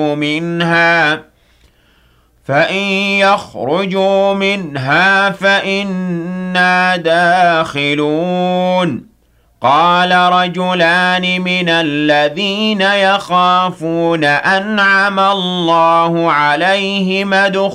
منها فإن يخرجوا منها فإنا داخلون قال رجلان من الذين يخافون أنعم الله عليهم